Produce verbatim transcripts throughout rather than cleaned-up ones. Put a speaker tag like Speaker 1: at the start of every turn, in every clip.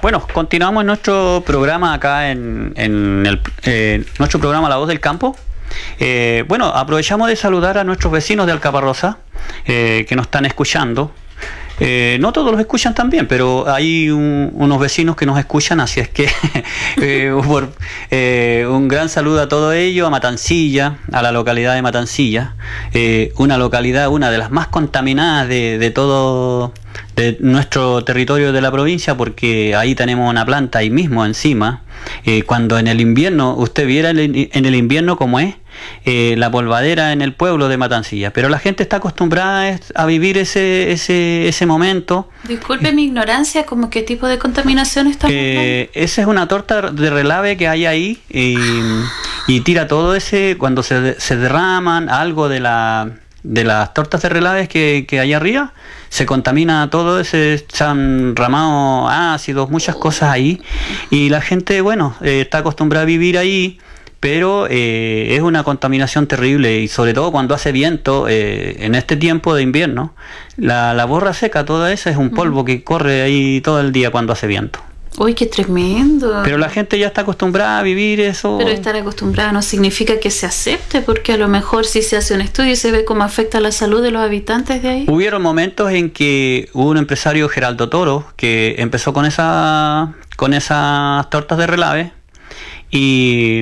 Speaker 1: Bueno, continuamos nuestro programa acá en, en el, eh, nuestro programa La Voz del Campo. Eh, bueno, aprovechamos de saludar a nuestros vecinos de Alcaparrosa eh, que nos están escuchando. Eh, no todos los escuchan también, pero hay un, unos vecinos que nos escuchan, así es que eh, por, eh, un gran saludo a todos ellos, a Matancilla, a la localidad de Matancilla, eh, una localidad, una de las más contaminadas de, de todo de nuestro territorio de la provincia, porque ahí tenemos una planta ahí mismo encima. Eh, cuando en el invierno, usted viera el, en el invierno como es eh, la polvadera en el pueblo de Matancilla, pero la gente está acostumbrada a vivir ese ese ese momento.
Speaker 2: Disculpe mi ignorancia, ¿cómo qué tipo de contaminación está
Speaker 1: eh, esa es una torta de relave que hay ahí y, y tira todo ese, cuando se, se derraman algo de la de las tortas de relaves que, que hay arriba, se contamina todo ese, se han ramado ácidos, muchas cosas ahí, y la gente, bueno, eh, está acostumbrada a vivir ahí, pero eh, es una contaminación terrible, y sobre todo cuando hace viento, eh, en este tiempo de invierno, la, la borra seca, toda esa es un polvo que corre ahí todo el día cuando hace viento.
Speaker 2: Uy, qué tremendo.
Speaker 1: Pero la gente ya está acostumbrada a vivir eso.
Speaker 2: Pero estar acostumbrada no significa que se acepte, porque a lo mejor si se hace un estudio y se ve cómo afecta la salud de los habitantes de ahí.
Speaker 1: Hubieron momentos en que hubo un empresario, Geraldo Toro, que empezó con esa con esas tortas de relave y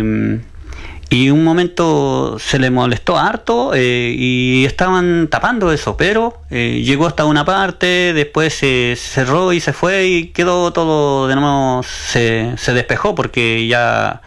Speaker 1: y un momento se le molestó harto eh, y estaban tapando eso, pero eh, llegó hasta una parte, después se cerró y se fue y quedó todo de nuevo, se, se despejó, porque ya,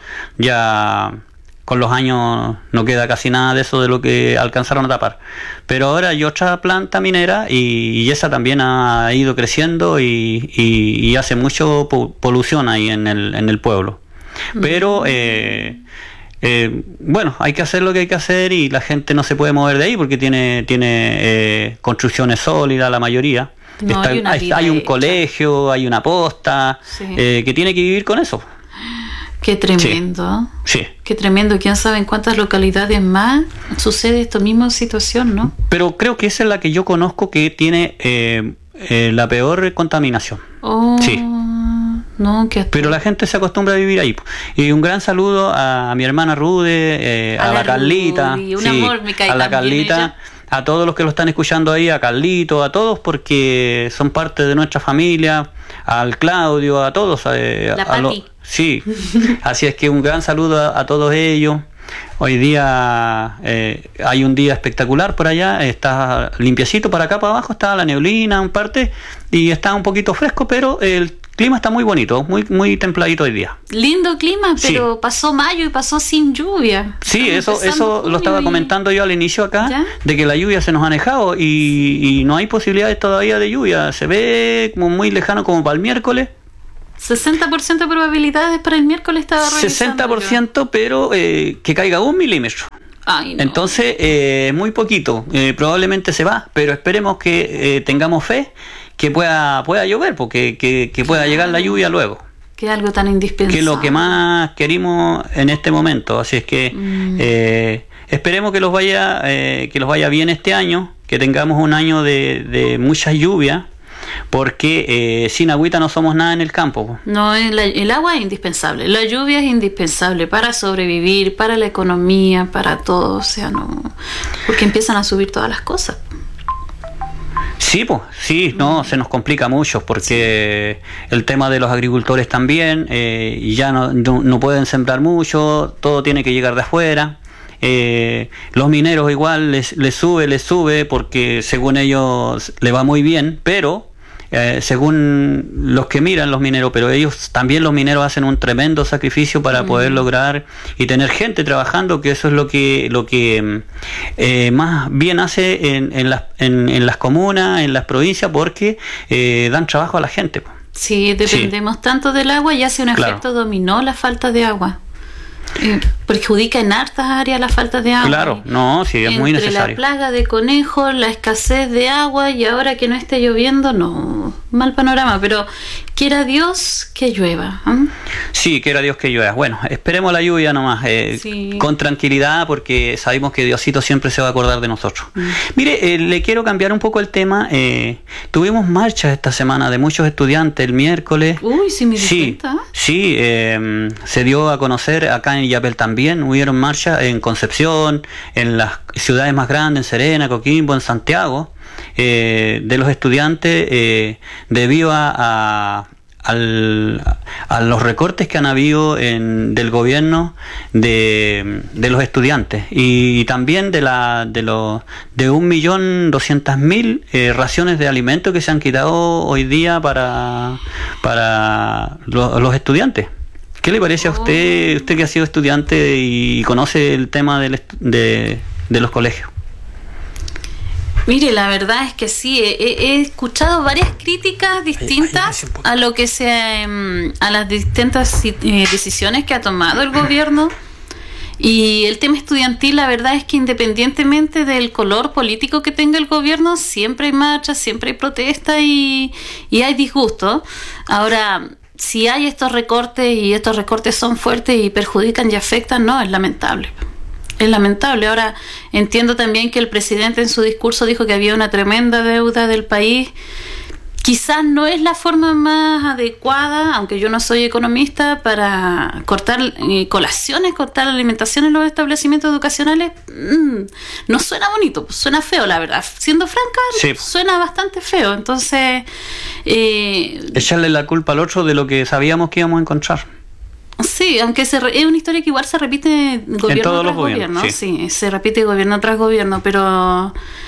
Speaker 1: ya con los años no queda casi nada de eso de lo que alcanzaron a tapar. Pero ahora hay otra planta minera y, y esa también ha ido creciendo y, y, y hace mucho polución ahí en el, en el pueblo. Pero eh, Eh, bueno, hay que hacer lo que hay que hacer y la gente no se puede mover de ahí porque tiene tiene eh, construcciones sólidas, la mayoría.
Speaker 2: No,
Speaker 1: Está,
Speaker 2: hay, una
Speaker 1: hay, hay un
Speaker 2: hecha.
Speaker 1: colegio, hay una posta,
Speaker 2: Sí.
Speaker 1: eh, que tiene que vivir con eso.
Speaker 2: Qué tremendo.
Speaker 1: Sí. Sí.
Speaker 2: Qué tremendo. ¿Quién sabe en cuántas localidades más sucede esta misma situación, no?
Speaker 1: Pero creo que esa es la que yo conozco que tiene eh, eh, la peor contaminación.
Speaker 2: Oh.
Speaker 1: Sí.
Speaker 2: No, que
Speaker 1: pero la gente se acostumbra a vivir ahí. Y un gran saludo a, a mi hermana Rude, eh, a, a la, la Carlita,
Speaker 2: Rudy, un
Speaker 1: sí,
Speaker 2: amor, me cae
Speaker 1: a la
Speaker 2: Carlita,
Speaker 1: ella. A todos los que lo están escuchando ahí, a Carlito, a todos, porque son parte de nuestra familia, al Claudio, a todos. Eh,
Speaker 2: la
Speaker 1: a lo,
Speaker 2: Pati.
Speaker 1: sí, así es que un gran saludo a, a todos ellos. Hoy día eh, hay un día espectacular por allá, está limpiecito, para acá para abajo está la neblina en parte y está un poquito fresco, pero el clima está muy bonito, muy muy templadito hoy día.
Speaker 2: Lindo clima, pero
Speaker 1: sí.
Speaker 2: Pasó mayo y pasó sin lluvia.
Speaker 1: Sí, eso eso lo estaba comentando yo al inicio acá,
Speaker 2: ¿ya?
Speaker 1: De que la lluvia se nos ha alejado y, y no hay posibilidades todavía de lluvia, se ve como muy lejano, como para el miércoles.
Speaker 2: sesenta por ciento de probabilidades para el miércoles estaba revisando.
Speaker 1: sesenta por ciento, pero eh, que caiga un milímetro.
Speaker 2: Ay, no.
Speaker 1: Entonces, eh, muy poquito, eh, probablemente se va, pero esperemos que eh, tengamos fe que pueda pueda llover, porque que, que pueda llegar la lluvia luego.
Speaker 2: Que algo tan indispensable.
Speaker 1: Que es lo que más queremos en este momento, así es que mm. eh, esperemos que los vaya eh, que los vaya bien este año, que tengamos un año de, de mucha lluvia, porque eh, sin agüita no somos nada en el campo.
Speaker 2: No, el, el agua es indispensable, la lluvia es indispensable para sobrevivir, para la economía, para todo, o sea, no, porque empiezan a subir todas las cosas.
Speaker 1: Sí, pues, sí, no, se nos complica mucho porque el tema de los agricultores también, eh, ya no, no, no pueden sembrar mucho, todo tiene que llegar de afuera. Eh, los mineros igual les, les sube, les sube porque según ellos le va muy bien, pero eh, según los que miran los mineros, pero ellos también los mineros hacen un tremendo sacrificio para mm. poder lograr y tener gente trabajando, que eso es lo que lo que eh, más bien hace en, en, las, en, en las comunas, en las provincias, porque eh, dan trabajo a la gente.
Speaker 2: Sí, dependemos sí. tanto del agua y hace un
Speaker 1: claro.
Speaker 2: efecto dominó la falta de agua. Eh, perjudica en hartas áreas la falta de agua.
Speaker 1: Claro, no, sí, es
Speaker 2: Entre
Speaker 1: muy necesario.
Speaker 2: la plaga de conejos, la escasez de agua y ahora que no esté lloviendo, no, mal panorama, pero quiera Dios que llueva. ¿eh?
Speaker 1: Sí, quiera Dios que llueva. Bueno, esperemos la lluvia nomás, eh,
Speaker 2: Sí.
Speaker 1: con tranquilidad, porque sabemos que Diosito siempre se va a acordar de nosotros.
Speaker 2: Mm.
Speaker 1: Mire, eh, le quiero cambiar un poco el tema. Eh, tuvimos marchas esta semana de muchos estudiantes el miércoles.
Speaker 2: Uy, sí me di
Speaker 1: Sí,
Speaker 2: cuenta.
Speaker 1: sí, eh, se dio a conocer acá en Illapel también, hubieron marchas en Concepción, en las ciudades más grandes, en Serena, Coquimbo, en Santiago, eh, de los estudiantes eh, debido a, a, al- a los recortes que han habido en, del gobierno de, de los estudiantes y también de la de los de un millón doscientas mil eh, raciones de alimentos que se han quitado hoy día para para lo- los estudiantes. ¿Qué le parece a usted, usted que ha sido estudiante y conoce el tema del estu- de, de los colegios?
Speaker 2: Mire, la verdad es que sí, he, he escuchado varias críticas distintas a lo que se mm, a las distintas eh, decisiones que ha tomado el gobierno. Y el tema estudiantil, la verdad es que independientemente del color político que tenga el gobierno, siempre hay marchas, siempre hay protestas y, y hay disgusto. Ahora, si hay estos recortes y estos recortes son fuertes y perjudican y afectan, no, es lamentable. Es lamentable. Ahora, entiendo también que el presidente en su discurso dijo que había una tremenda deuda del país. Quizás no es la forma más adecuada, aunque yo no soy economista, para cortar eh, colaciones, cortar alimentación en los establecimientos educacionales. Mm, no suena bonito, suena feo, la verdad. Siendo franca,
Speaker 1: Sí.
Speaker 2: suena bastante feo. Entonces, eh,
Speaker 1: Echarle la culpa al otro de lo que sabíamos que íbamos a encontrar.
Speaker 2: sí, aunque se re- es una historia que igual se repite gobierno
Speaker 1: todos
Speaker 2: tras
Speaker 1: los gobiernos,
Speaker 2: gobierno, sí. se repite gobierno tras gobierno, pero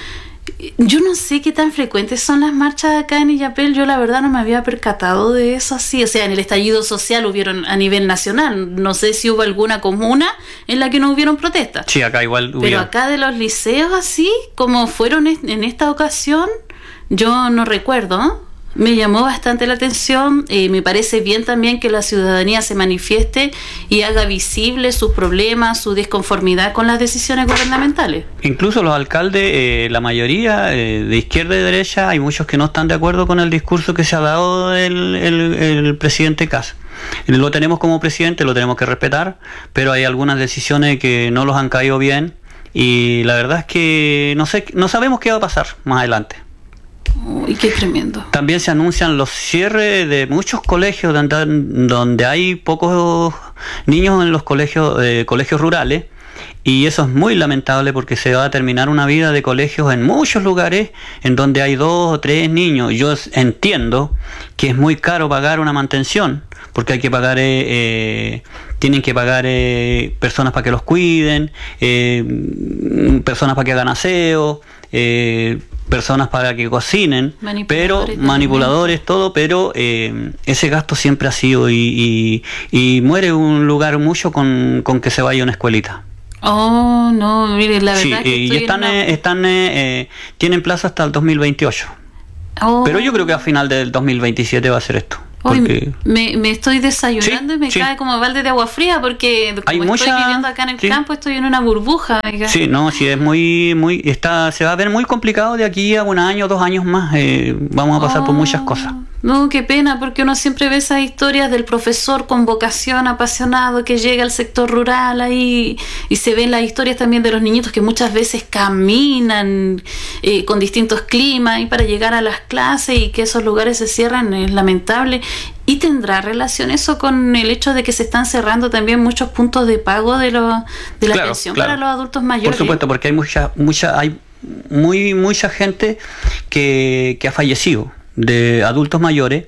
Speaker 2: yo no sé qué tan frecuentes son las marchas acá en Illapel. Yo la verdad no me había percatado de eso así. O sea, en el estallido social hubieron a nivel nacional. No sé si hubo alguna comuna en la que no hubieron protestas.
Speaker 1: Sí, acá igual
Speaker 2: Pero
Speaker 1: hubiera.
Speaker 2: acá de los liceos así, como fueron es- en esta ocasión, yo no recuerdo. Me llamó bastante la atención. Eh, me parece bien también que la ciudadanía se manifieste y haga visible sus problemas, su disconformidad con las decisiones gubernamentales.
Speaker 1: Incluso los alcaldes, eh, la mayoría eh, de izquierda y derecha, hay muchos que no están de acuerdo con el discurso que se ha dado el, el, el presidente Kast. Lo tenemos como presidente, lo tenemos que respetar, pero hay algunas decisiones que no los han caído bien y la verdad es que no sé, no sabemos qué va a pasar más adelante.
Speaker 2: Uy, qué tremendo.
Speaker 1: También se anuncian los cierres de muchos colegios donde, donde hay pocos niños en los colegios, eh, colegios rurales, y eso es muy lamentable porque se va a terminar una vida de colegios en muchos lugares en donde hay dos o tres niños. Yo entiendo que es muy caro pagar una mantención porque hay que pagar, eh, eh, tienen que pagar eh, personas para que los cuiden, eh, personas para que hagan aseo, eh, personas para que cocinen, pero
Speaker 2: Manipuladores de
Speaker 1: manipuladores, todo, pero eh, ese gasto siempre ha sido y, y, y muere un lugar mucho con, con que se vaya una escuelita.
Speaker 2: Oh, no, mire, la verdad
Speaker 1: Sí,
Speaker 2: es que
Speaker 1: eh, y
Speaker 2: estoy en
Speaker 1: están,
Speaker 2: una-
Speaker 1: eh, están eh, eh, tienen plazo hasta el dos mil veintiocho,
Speaker 2: Oh.
Speaker 1: pero yo creo que a final del dos mil veintisiete va a ser esto.
Speaker 2: Hoy
Speaker 1: Porque
Speaker 2: me, me estoy desayunando
Speaker 1: Sí,
Speaker 2: y me
Speaker 1: sí.
Speaker 2: cae como balde de agua fría porque como
Speaker 1: Hay
Speaker 2: estoy
Speaker 1: mucha-
Speaker 2: viviendo acá en el
Speaker 1: sí.
Speaker 2: campo, estoy en una burbuja. oiga.
Speaker 1: sí, no, sí es muy, muy, está, se va a ver muy complicado de aquí a un año, dos años más. Eh, vamos a pasar por
Speaker 2: Oh,
Speaker 1: muchas cosas.
Speaker 2: No, qué pena, porque uno siempre ve esas historias del profesor con vocación, apasionado, que llega al sector rural ahí, y se ven las historias también de los niñitos que muchas veces caminan eh, con distintos climas y para llegar a las clases y que esos lugares se cierran, es lamentable. ¿Y tendrá relación eso con el hecho de que se están cerrando también muchos puntos de pago de, lo, de la
Speaker 1: Claro,
Speaker 2: pensión
Speaker 1: claro.
Speaker 2: para los adultos mayores?
Speaker 1: Por supuesto, porque hay mucha, mucha, hay muy, mucha gente que, que ha fallecido de adultos mayores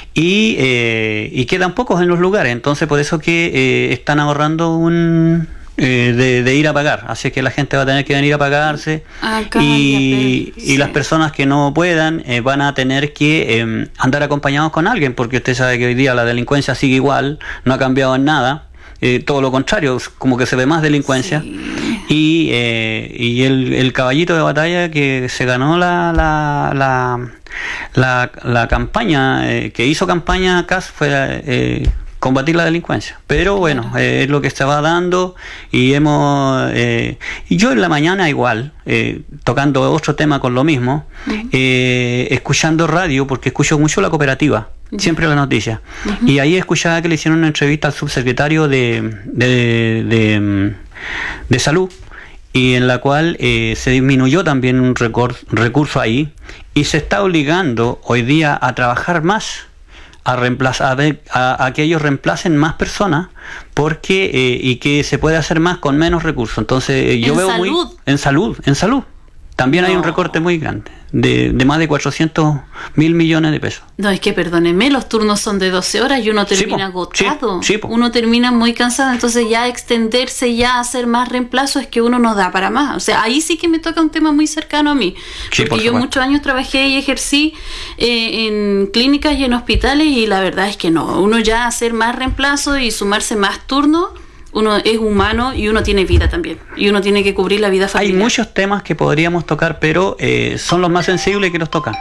Speaker 1: y, eh, y quedan pocos en los lugares, entonces por eso que eh, están ahorrando un eh, de, de ir a pagar, así que la gente va a tener que venir a pagarse
Speaker 2: Acá
Speaker 1: y,
Speaker 2: ya,
Speaker 1: y las personas que no puedan eh, van a tener que eh, andar acompañados con alguien, porque usted sabe que hoy día la delincuencia sigue igual, no ha cambiado en nada. Eh, todo lo contrario, como que se ve más delincuencia.
Speaker 2: Sí.
Speaker 1: Y, eh, y el, el caballito de batalla que se ganó la la, la, la, la campaña, eh, que hizo campaña Kast fue eh, combatir la delincuencia. Pero bueno, claro. eh, es lo que se va dando y hemos... Eh, y yo en la mañana igual, eh, tocando otro tema con lo mismo, uh-huh. eh, escuchando radio, porque escucho mucho la cooperativa, uh-huh. siempre la noticia. Uh-huh. Y ahí escuchaba que le hicieron una entrevista al subsecretario de, de, de, de Salud, y en la cual eh, se disminuyó también un recor- recurso ahí, y se está obligando hoy día a trabajar más, a reemplazar a, a que ellos reemplacen más personas, porque eh, y que se puede hacer más con menos recursos. Entonces eh, yo
Speaker 2: ¿En
Speaker 1: veo
Speaker 2: salud?
Speaker 1: muy en salud en salud también no. hay un recorte muy grande de, de más de cuatrocientos mil millones de pesos.
Speaker 2: No, es que perdónenme, los turnos son de doce horas y uno termina sí, agotado, sí, sí, uno termina muy cansado, entonces ya extenderse, ya hacer más reemplazo es que uno no da para más. O sea, ahí sí que me toca un tema muy cercano a mí,
Speaker 1: sí,
Speaker 2: porque
Speaker 1: por
Speaker 2: yo
Speaker 1: supuesto.
Speaker 2: muchos años trabajé y ejercí eh, en clínicas y en hospitales, y la verdad es que no, uno ya hacer más reemplazo y sumarse más turnos, uno es humano y uno tiene vida también, y uno tiene que cubrir la vida familiar.
Speaker 1: Hay muchos temas que podríamos tocar, pero eh, son los más sensibles que nos tocan.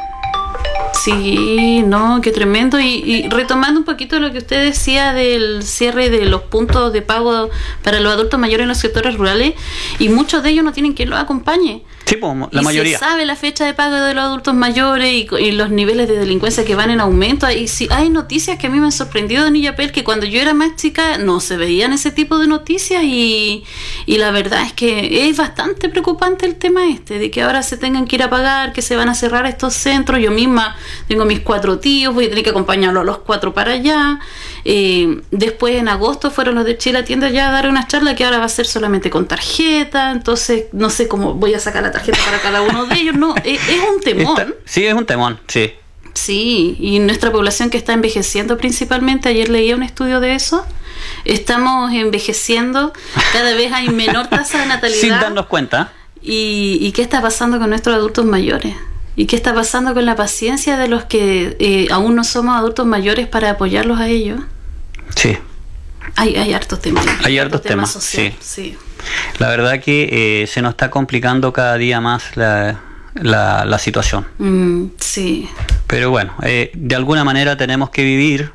Speaker 2: Sí, no, qué tremendo. Y, y retomando un poquito lo que usted decía del cierre de los puntos de pago para los adultos mayores en los sectores rurales, y muchos de ellos no tienen quien los acompañe.
Speaker 1: Sí, pues, la
Speaker 2: y
Speaker 1: mayoría.
Speaker 2: Se sabe la fecha de pago de los adultos mayores y, y los niveles de delincuencia que van en aumento. Y si hay noticias que a mí me han sorprendido en Illapel, que cuando yo era más chica no se veían ese tipo de noticias, y, y la verdad es que es bastante preocupante el tema este, de que ahora se tengan que ir a pagar, que se van a cerrar estos centros. Yo misma tengo mis cuatro tíos, voy a tener que acompañarlos a los cuatro para allá. Eh, después en agosto fueron los de Chile a Tienda ya a dar una charla que ahora va a ser solamente con tarjeta, entonces no sé cómo voy a sacar la tarjeta para cada uno de ellos. No, es, es un temón.
Speaker 1: Está, sí, es un temón, sí.
Speaker 2: Sí, y nuestra población que está envejeciendo principalmente, ayer leía un estudio de eso, estamos envejeciendo, cada vez hay menor tasa de natalidad.
Speaker 1: Sin darnos cuenta.
Speaker 2: Y, y qué está pasando con nuestros adultos mayores. ¿Y qué está pasando con la paciencia de los que eh, aún no somos adultos mayores para apoyarlos a ellos?
Speaker 1: Sí.
Speaker 2: Hay, hay hartos temas.
Speaker 1: Hay hartos temas, temas sí. sí. La verdad que eh, se nos está complicando cada día más la, la, la situación.
Speaker 2: Mm, sí.
Speaker 1: Pero bueno, eh, de alguna manera tenemos que vivir.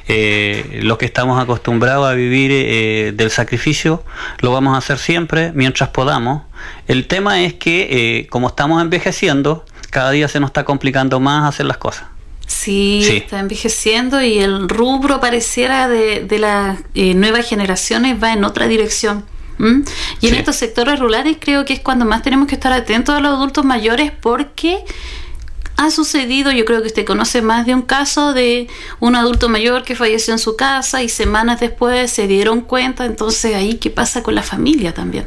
Speaker 1: Eh, los que estamos acostumbrados a vivir eh, del sacrificio, lo vamos a hacer siempre mientras podamos. El tema es que eh, como estamos envejeciendo, cada día se nos está complicando más hacer las cosas.
Speaker 2: Sí, sí. Está envejeciendo y el rubro pareciera de, de las eh, nuevas generaciones va en otra dirección. ¿Mm? Y en sí. estos sectores rurales creo que es cuando más tenemos que estar atentos a los adultos mayores, porque ha sucedido, yo creo que usted conoce más de un caso de un adulto mayor que falleció en su casa y semanas después se dieron cuenta. Entonces ahí qué pasa con la familia también.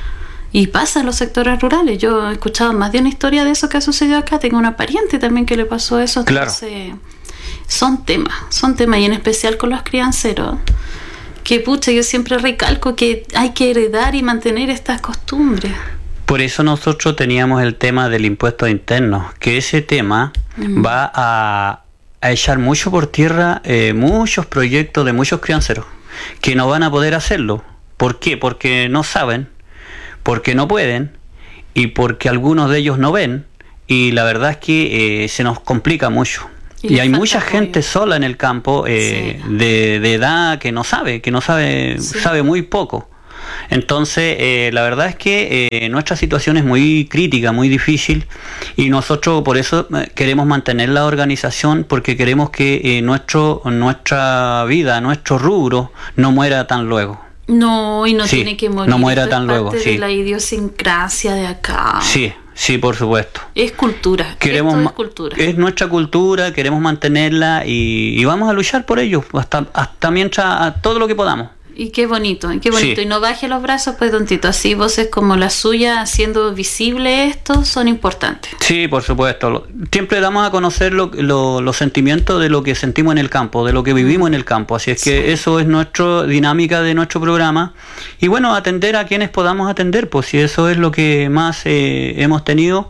Speaker 2: Y pasa en los sectores rurales. Yo he escuchado más de una historia de eso que ha sucedido acá. Tengo una pariente también que le pasó eso. Entonces, claro. son temas, son temas, y en especial con los crianceros. Que pucha, yo siempre recalco que hay que heredar y mantener estas costumbres.
Speaker 1: Por eso nosotros teníamos el tema del impuesto interno, que ese tema mm. va a, a echar mucho por tierra eh, muchos proyectos de muchos crianceros que no van a poder hacerlo. ¿Por qué? Porque no saben, porque no pueden, y porque algunos de ellos no ven, y la verdad es que eh, se nos complica mucho. Y, y hay mucha apoyo. gente sola en el campo eh, sí. de, de edad que no sabe, que no sabe, sí. sabe muy poco. Entonces, eh, la verdad es que eh, nuestra situación es muy crítica, muy difícil, y nosotros por eso queremos mantener la organización, porque queremos que eh, nuestro nuestra vida, nuestro rubro, no muera tan luego.
Speaker 2: No, y no
Speaker 1: sí,
Speaker 2: tiene que morir.
Speaker 1: No muera
Speaker 2: Esto
Speaker 1: tan
Speaker 2: es
Speaker 1: luego.
Speaker 2: parte
Speaker 1: sí.
Speaker 2: de la idiosincrasia de acá.
Speaker 1: Sí. Sí, por supuesto.
Speaker 2: Es cultura.
Speaker 1: Queremos
Speaker 2: Esto es cultura.
Speaker 1: Es nuestra cultura, queremos mantenerla y, y vamos a luchar por ello hasta hasta mientras a todo lo que podamos.
Speaker 2: Y qué bonito, qué bonito. Sí. Y no baje los brazos, pues, don Tito. Así voces como la suya, haciendo visible esto, son importantes.
Speaker 1: Sí, por supuesto. Siempre damos a conocer lo, lo, los sentimientos de lo que sentimos en el campo, de lo que vivimos en el campo. Así es que sí. eso es nuestra dinámica de nuestro programa. Y bueno, atender a quienes podamos atender, pues si eso es lo que más eh, hemos tenido.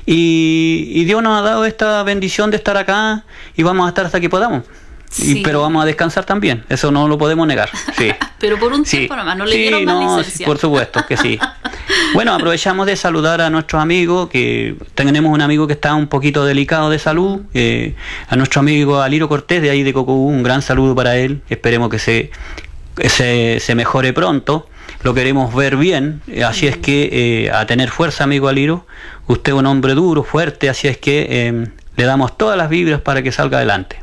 Speaker 1: Y, y Dios nos ha dado esta bendición de estar acá y vamos a estar hasta que podamos. Sí. Y, pero vamos a descansar también, eso no lo podemos negar. Sí.
Speaker 2: Pero por un tiempo sí. nomás, no le
Speaker 1: sí,
Speaker 2: dieron más
Speaker 1: no,
Speaker 2: licencia.
Speaker 1: Sí, por supuesto que sí. Bueno, aprovechamos de saludar a nuestros amigos, que tenemos un amigo que está un poquito delicado de salud, eh, a nuestro amigo Aliro Cortés de ahí de Cocobú, un gran saludo para él, esperemos que se, se, se mejore pronto, lo queremos ver bien, así es que eh, a tener fuerza, amigo Aliro, usted es un hombre duro, fuerte, así es que eh, le damos todas las vibras para que salga adelante.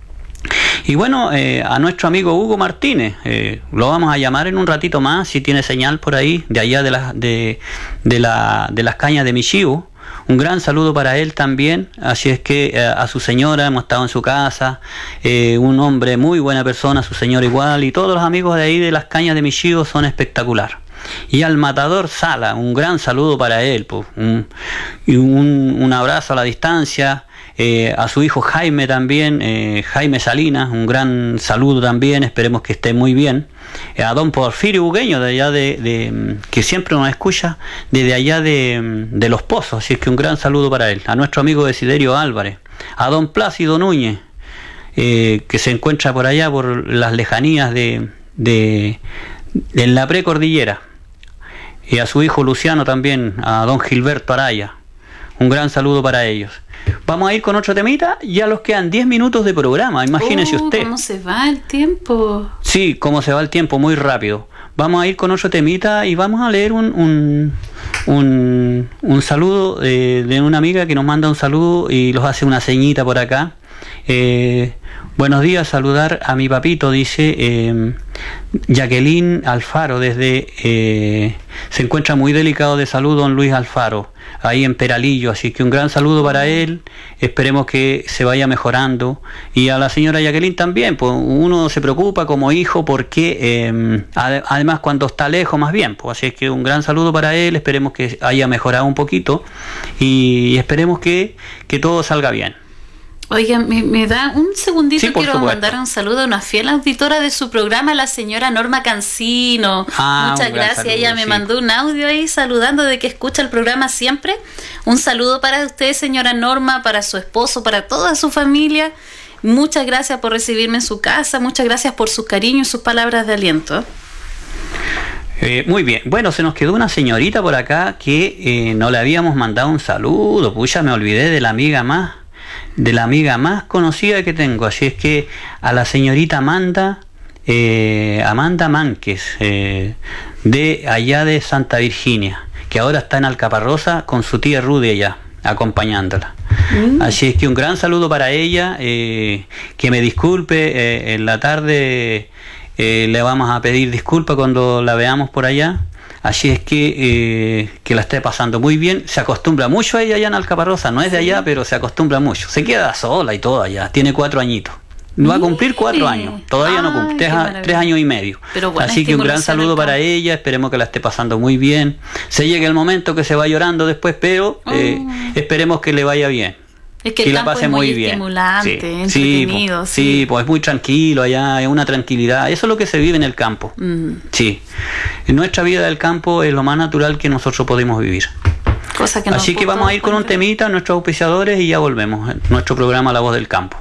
Speaker 1: Y bueno, eh, a nuestro amigo Hugo Martínez, eh, lo vamos a llamar en un ratito más, si tiene señal por ahí, de allá de, la, de, de, la, de las cañas de Michiu. Un gran saludo para él también, así es que eh, a su señora, hemos estado en su casa, eh, un hombre muy buena persona, su señora igual, y todos los amigos de ahí de las cañas de Michiu son espectacular. Y al Matador Sala, un gran saludo para él, pues, un, y un, un abrazo a la distancia. Eh, a su hijo Jaime también, eh, Jaime Salinas, un gran saludo también, esperemos que esté muy bien. Eh, a don Porfirio Bugueño, de allá de, de que siempre nos escucha, desde allá de, de Los Pozos, así es que un gran saludo para él. A nuestro amigo Desiderio Álvarez, a don Plácido Núñez, eh, que se encuentra por allá, por las lejanías de, de, de en la precordillera. Y a su hijo Luciano también, a don Gilberto Araya, un gran saludo para ellos. Vamos a ir con otro temita, ya los quedan diez minutos de programa, imagínese
Speaker 2: uh,
Speaker 1: usted.
Speaker 2: ¿Cómo se va el tiempo?
Speaker 1: Sí, cómo se va el tiempo, muy rápido. Vamos a ir con otro temita y vamos a leer un, un, un, un saludo eh, de una amiga que nos manda un saludo y los hace una ceñita por acá. Eh, buenos días, saludar a mi papito, dice eh, Jacqueline Alfaro, desde eh, se encuentra muy delicado de salud don Luis Alfaro, ahí en Peralillo, así que un gran saludo para él, esperemos que se vaya mejorando, y a la señora Jacqueline también, pues uno se preocupa como hijo porque eh, además cuando está lejos más bien, pues así es que un gran saludo para él, esperemos que haya mejorado un poquito y esperemos que, que todo salga bien.
Speaker 2: Oiga, me, me da un segundito,
Speaker 1: sí,
Speaker 2: quiero
Speaker 1: supuesto.
Speaker 2: mandar un saludo a una fiel auditora de su programa, la señora Norma Cancino.
Speaker 1: Ah,
Speaker 2: muchas gracias,
Speaker 1: saludo,
Speaker 2: ella me
Speaker 1: sí.
Speaker 2: mandó un audio ahí saludando de que escucha el programa siempre. Un saludo para usted, señora Norma, para su esposo, para toda su familia. Muchas gracias por recibirme en su casa, muchas gracias por su cariño y sus palabras de aliento.
Speaker 1: Eh, muy bien, bueno, se nos quedó una señorita por acá que eh, no le habíamos mandado un saludo, pucha, me olvidé de la amiga más de la amiga más conocida que tengo, así es que a la señorita Amanda eh, Amanda Mánquez eh, de allá de Santa Virginia, que ahora está en Alcaparrosa con su tía Rudy allá acompañándola. Mm. Así es que un gran saludo para ella, eh, que me disculpe, eh, en la tarde eh, le vamos a pedir disculpas cuando la veamos por allá. Así es que eh, que la esté pasando muy bien. Se acostumbra mucho a ella allá en Alcaparrosa. No es de allá, pero se acostumbra mucho. Se queda sola y todo allá. Tiene cuatro añitos. Va a cumplir cuatro años. Todavía Ay, no cumple. Tres, tres años y medio.
Speaker 2: Pero bueno,
Speaker 1: así que un gran saludo para ella. Esperemos que la esté pasando muy bien. Se llegue el momento que se va llorando después, pero eh, oh. esperemos que le vaya bien.
Speaker 2: Es que el campo es muy, muy bien. Estimulante, sí, entretenido.
Speaker 1: Sí, sí. sí, pues es muy tranquilo allá, es una tranquilidad. Eso es lo que se vive en el campo. Mm. Sí. En nuestra vida del campo es lo más natural que nosotros podemos vivir.
Speaker 2: Cosa que
Speaker 1: Así que vamos a ir con un temita, nuestros auspiciadores, y ya volvemos. Nuestro programa La Voz del Campo.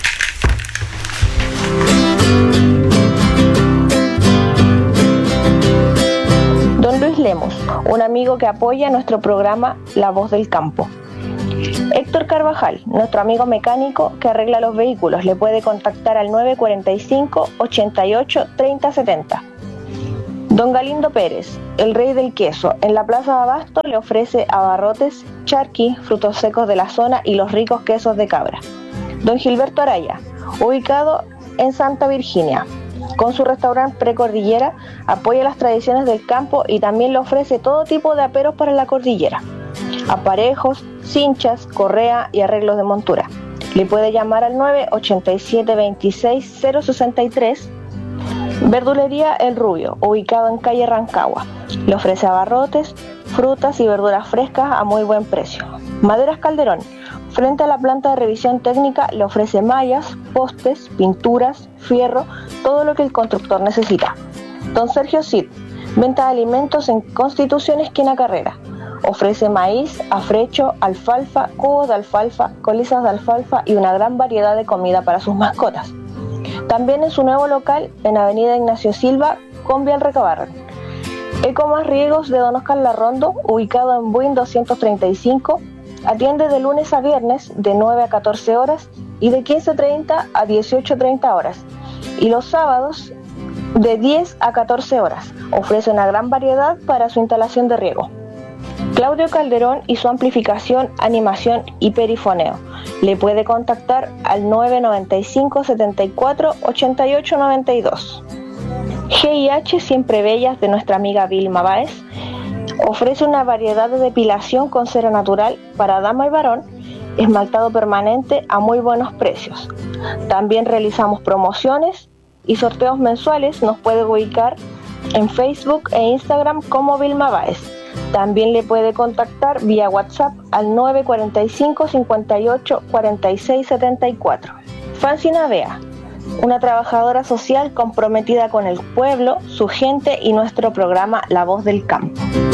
Speaker 3: Don Luis Lemos, un amigo que apoya nuestro programa La Voz del Campo. Héctor Carvajal, nuestro amigo mecánico que arregla los vehículos, le puede contactar al nueve cuatro cinco, ochenta y ocho, treinta setenta. Don Galindo Pérez, el rey del queso, en la Plaza de Abasto le ofrece abarrotes, charqui, frutos secos de la zona y los ricos quesos de cabra. Don Gilberto Araya, ubicado en Santa Virginia, con su restaurante Precordillera, apoya las tradiciones del campo y también le ofrece todo tipo de aperos para la cordillera. Aparejos, cinchas, correa y arreglos de montura. Le puede llamar al nueve ochenta y siete, veintiséis, cero sesenta y tres. Verdulería El Rubio, ubicado en calle Rancagua. Le ofrece abarrotes, frutas y verduras frescas a muy buen precio. Maderas Calderón, frente a la planta de revisión técnica, le ofrece mallas, postes, pinturas, fierro, todo lo que el constructor necesita. Don Sergio Cid, venta de alimentos en Constitución esquina Carrera. Ofrece maíz, afrecho, alfalfa, cubos de alfalfa, colizas de alfalfa y una gran variedad de comida para sus mascotas. También en su nuevo local, en Avenida Ignacio Silva, con Vial Recabarren. Ecomas Riegos de Don Oscar Larrondo, ubicado en Buin doscientos treinta y cinco, atiende de lunes a viernes de nueve a catorce horas y de quince treinta a dieciocho treinta horas, y los sábados de diez a catorce horas. Ofrece una gran variedad para su instalación de riego. Claudio Calderón y su amplificación, animación y perifoneo. Le puede contactar al nueve nueve cinco, setenta y cuatro, ochenta y ocho noventa y dos. G I H Siempre Bellas de nuestra amiga Vilma Báez ofrece una variedad de depilación con cera natural para dama y varón, esmaltado permanente a muy buenos precios. También realizamos promociones y sorteos mensuales. Nos puede ubicar en Facebook e Instagram como Vilma Báez. También le puede contactar vía WhatsApp al nueve cuatro cinco, cincuenta y ocho, cuarenta y seis setenta y cuatro. Francina Bea, una trabajadora social comprometida con el pueblo, su gente y nuestro programa La Voz del Campo.